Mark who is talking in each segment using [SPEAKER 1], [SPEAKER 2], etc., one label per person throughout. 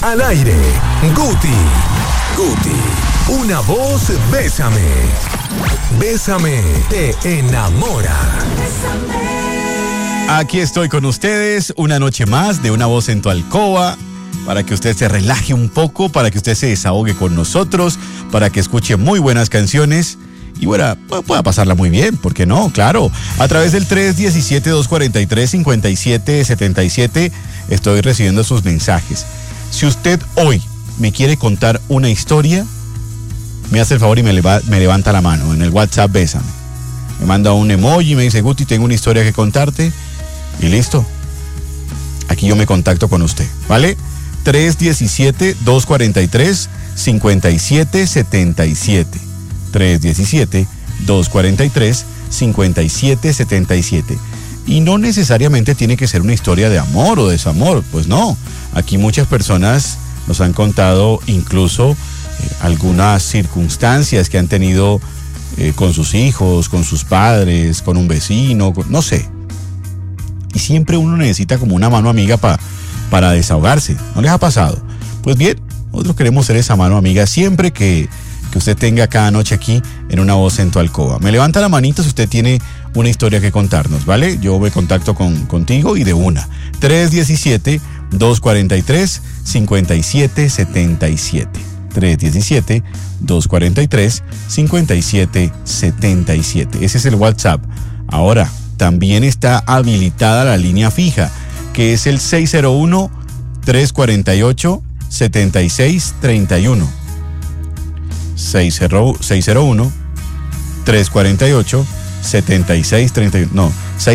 [SPEAKER 1] Al aire, Guti. Una voz, bésame. Bésame, te enamora.
[SPEAKER 2] Aquí estoy con ustedes, una noche más de Una Voz en tu Alcoba, para que usted se relaje un poco, para que usted se desahogue con nosotros, para que escuche muy buenas canciones y bueno, pueda pasarla muy bien, ¿por qué no? Claro, a través del 317-243-5777 estoy recibiendo sus mensajes. Si usted hoy me quiere contar una historia, me hace el favor y me levanta la mano en el WhatsApp Bésame. Me manda un emoji y me dice, Guti, tengo una historia que contarte. Y listo. Aquí yo me contacto con usted, ¿vale? 317-243-5777. 317-243-5777. Y no necesariamente tiene que ser una historia de amor o desamor, pues no. Aquí muchas personas nos han contado incluso algunas circunstancias que han tenido con sus hijos, con sus padres, con un vecino, no sé. Y siempre uno necesita como una mano amiga para desahogarse. ¿No les ha pasado? Pues bien, nosotros queremos ser esa mano amiga siempre que usted tenga cada noche aquí en Una Voz en tu Alcoba. Me levanta la manito si usted tiene una historia que contarnos, ¿vale? Yo me contacto contigo y de una. 317-243-5777. 317-243-5777. Ese es el WhatsApp. Ahora, también está habilitada la línea fija, que es el 601-348-7631. 601-348-7631. No,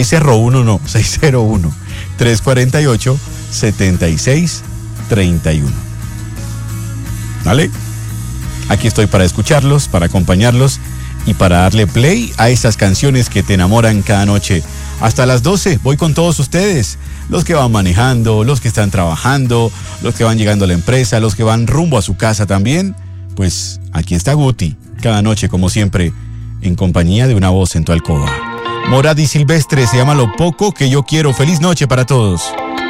[SPEAKER 2] 601-348-7631. ¿Vale? Aquí estoy para escucharlos, para acompañarlos y para darle play a estas canciones que te enamoran cada noche. Hasta las 12 voy con todos ustedes, los que van manejando, los que están trabajando, los que van llegando a la empresa, los que van rumbo a su casa también. Pues aquí está Guti, cada noche como siempre, en compañía de Una Voz en tu Alcoba. Morad y Silvestre, se llama Lo Poco que yo quiero. Feliz noche para todos.